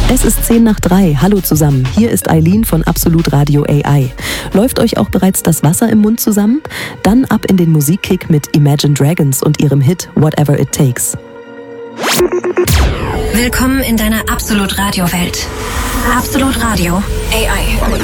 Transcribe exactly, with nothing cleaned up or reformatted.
Es ist zehn nach drei. Hallo zusammen. Hier ist Eileen von Absolut Radio A I. Läuft euch auch bereits das Wasser im Mund zusammen? Dann ab in den Musikkick mit Imagine Dragons und ihrem Hit Whatever It Takes. Willkommen in deiner Absolut Radio Welt. Absolut Radio A I.